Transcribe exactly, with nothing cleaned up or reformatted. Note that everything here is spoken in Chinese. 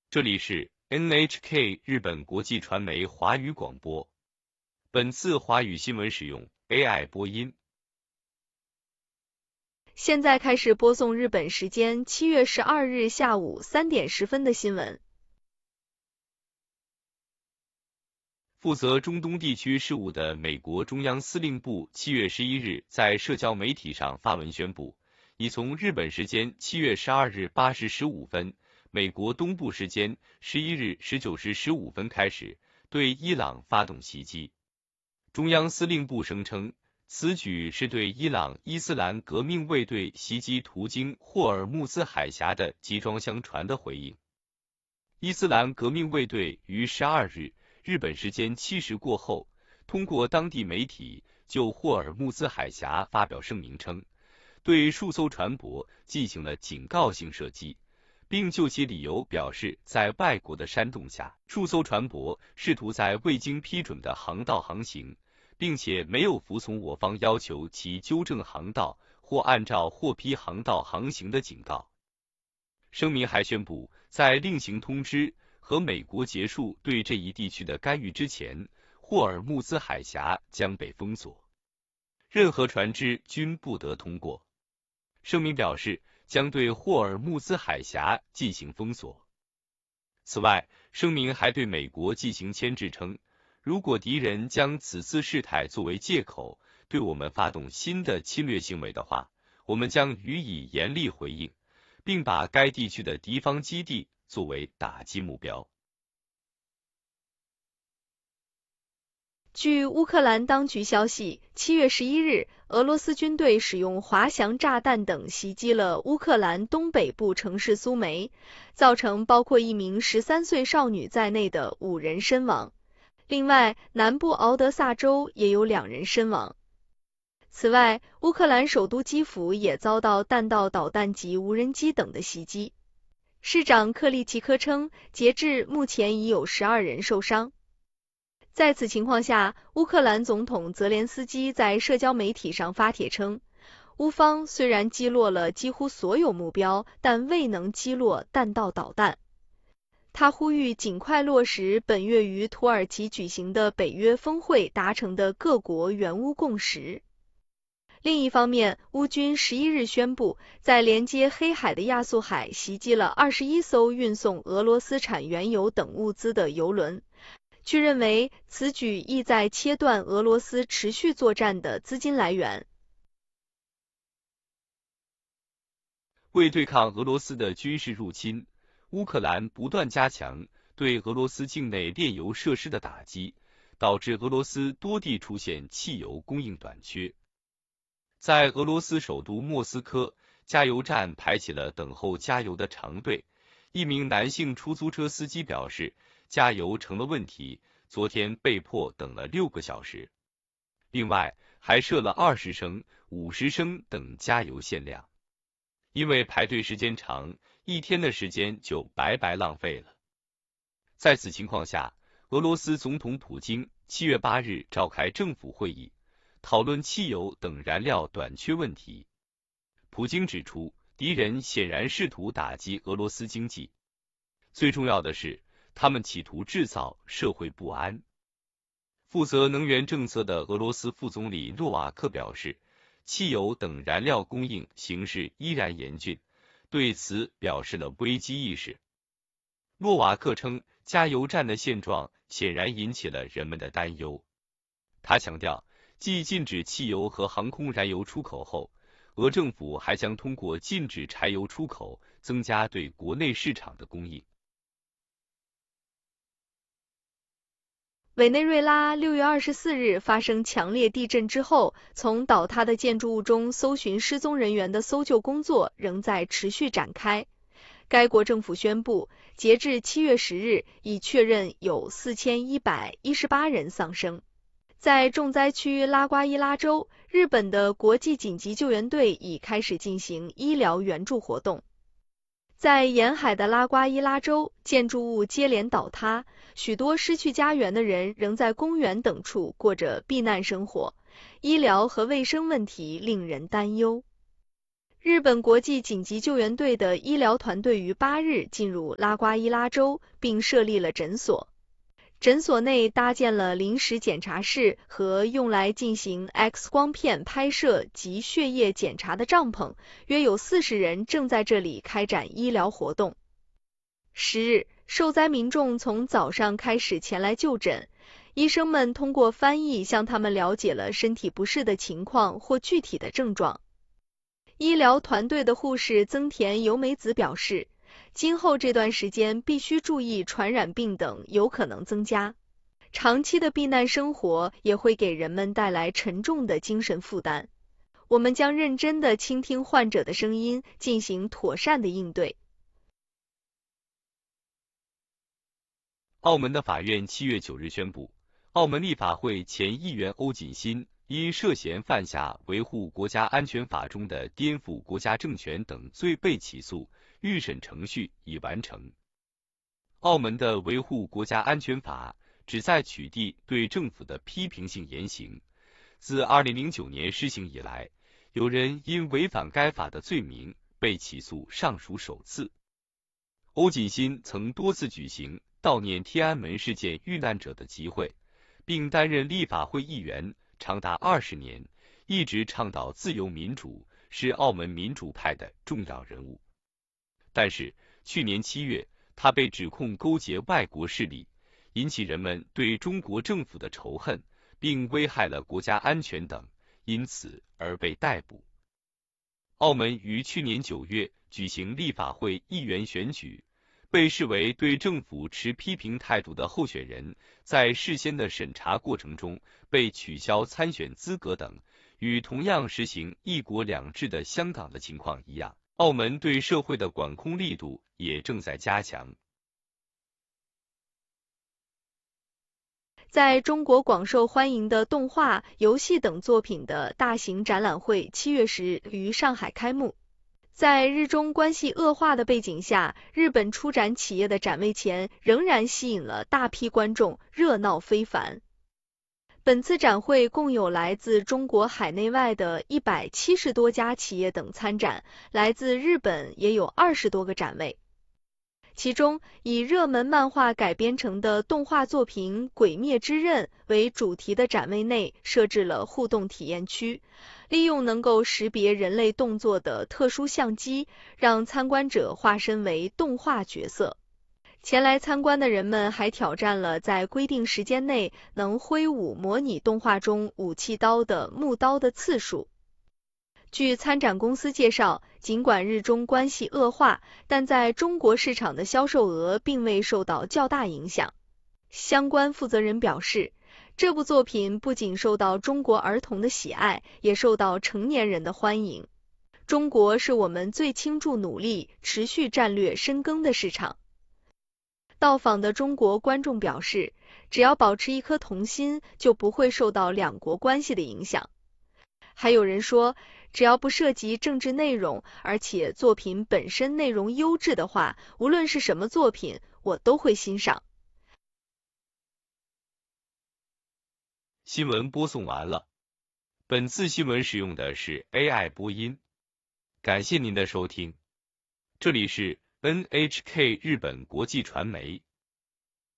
这里是 N H K 日本国际传媒华语广播。本次华语新闻使用 A I 播音。 现在开始播送日本时间七月十二日下午三点十分的新闻。 负责中东地区事务的美国中央司令部七月十一日在社交媒体上发文宣布，已从日本时间七月十二日八时十五分。美国东部时间十一日十九时十五分开始对伊朗发动袭击。中央司令部声称，此举是对伊朗伊斯兰革命卫队袭击途经霍尔木兹海峡的集装箱船的回应。伊斯兰革命卫队于十二日日本时间七时过后，通过当地媒体就霍尔木兹海峡发表声明称，对数艘船舶进行了警告性射击，并就其理由表示，在外国的煽动下，数艘船舶试图在未经批准的航道航行，并且没有服从我方要求其纠正航道或按照获批航道航行的警告。声明还宣布，在另行通知和美国结束对这一地区的干预之前，霍尔木兹海峡将被封锁，任何船只均不得通过。声明表示，将对霍尔木兹海峡进行封锁。此外，声明还对美国进行牵制称，如果敌人将此次事态作为借口，对我们发动新的侵略行为的话，我们将予以严厉回应，并把该地区的敌方基地作为打击目标。 据乌克兰当局消息，七月十一日，俄罗斯军队使用滑翔炸弹等袭击了乌克兰东北部城市苏梅，造成包括一名十三岁少女在内的五人身亡。另外，南部敖德萨州也有两人身亡。此外，乌克兰首都基辅也遭到弹道导弹及无人机等的袭击。市长克利奇科称，截至目前已有十二人受伤。在此情况下，乌克兰总统泽连斯基在社交媒体上发帖称，乌方虽然击落了几乎所有目标，但未能击落弹道导弹。他呼吁尽快落实本月于土耳其举行的北约峰会达成的各国援乌共识。另一方面，乌军十一日宣布，在连接黑海的亚速海袭击了二十一艘运送俄罗斯产原油等物资的油轮。据认为，此举意在切断俄罗斯持续作战的资金来源。 为对抗俄罗斯的军事入侵，乌克兰不断加强对俄罗斯境内炼油设施的打击，导致俄罗斯多地出现汽油供应短缺。在俄罗斯首都莫斯科，加油站排起了等候加油的长队。一名男性出租车司机表示，加油成了问题，昨天被迫等了六个小时。另外，还设了二十升、五十升等加油限量。因为排队时间长，一天的时间就白白浪费了。在此情况下，俄罗斯总统普京七月八日召开政府会议，讨论汽油等燃料短缺问题。普京指出，敌人显然试图打击俄罗斯经济，最重要的是，他们企图制造社会不安。负责能源政策的俄罗斯副总理诺瓦克表示，汽油等燃料供应形势依然严峻，对此表示了危机意识。诺瓦克称，加油站的现状显然引起了人们的担忧。他强调，继禁止汽油和航空燃油出口后，俄政府还将通过禁止柴油出口，增加对国内市场的供应。 委内瑞拉六月二十四日发生强烈地震之后，从倒塌的建筑物中搜寻失踪人员的搜救工作仍在持续展开。该国政府宣布，截至七月十日，已确认有四千一百一十八人丧生。在重灾区拉瓜伊拉州，日本的国际紧急救援队已开始进行医疗援助活动。在沿海的拉瓜伊拉州，建筑物接连倒塌，许多失去家园的人仍在公园等处过着避难生活，医疗和卫生问题令人担忧。 日本国际紧急救援队的医疗团队于八日进入拉瓜伊拉州，并设立了诊所。诊所内搭建了临时检查室和用来进行 X 光片拍摄及血液检查的帐篷，约有四十人正在这里开展医疗活动。十日，受灾民众从早上开始前来就诊，医生们通过翻译向他们了解了身体不适的情况或具体的症状。医疗团队的护士增田由美子表示，今后这段时间必须注意传染病等有可能增加。长期的避难生活也会给人们带来沉重的精神负担。我们将认真地倾听患者的声音，进行妥善的应对。 澳门的法院七月九日宣布，澳门立法会前议员欧锦新因涉嫌犯下维护国家安全法中的颠覆国家政权等罪被起诉，预审程序已完成。澳门的维护国家安全法旨在取缔对政府的批评性言行。自二零零九年施行以来，有人因违反该法的罪名被起诉尚属首次。欧锦新曾多次举行悼念天安门事件遇难者的集会，并担任立法会议员长达二十年，一直倡导自由民主，是澳门民主派的重要人物。但是去年七月，他被指控勾结外国势力，引起人们对中国政府的仇恨，并危害了国家安全等，因此而被逮捕。澳门于去年九月举行立法会议员选举，被视为对政府持批评态度的候选人在事先的审查过程中被取消参选资格等，与同样实行一国两制的香港的情况一样，澳门对社会的管控力度也正在加强。 在中国广受欢迎的动画、游戏等作品的大型展览会七月十日于上海开幕。在日中关系恶化的背景下，日本出展企业的展位前仍然吸引了大批观众，热闹非凡。本次展会共有来自中国海内外的一百七十多家企业等参展，来自日本也有二十多个展位。其中，以热门漫画改编成的动画作品《鬼灭之刃》为主题的展位内设置了互动体验区，利用能够识别人类动作的特殊相机，让参观者化身为动画角色。前来参观的人们还挑战了在规定时间内能挥舞模拟动画中武器刀的木刀的次数。据参展公司介绍，尽管日中关系恶化，但在中国市场的销售额并未受到较大影响。相关负责人表示，这部作品不仅受到中国儿童的喜爱，也受到成年人的欢迎。中国是我们最倾注努力、持续战略深耕的市场。到访的中国观众表示，只要保持一颗童心，就不会受到两国关系的影响。还有人说，只要不涉及政治内容，而且作品本身内容优质的话，无论是什么作品，我都会欣赏。 新闻播送完了，本次新闻使用的是 A I 播音，感谢您的收听，这里是 N H K 日本国际传媒。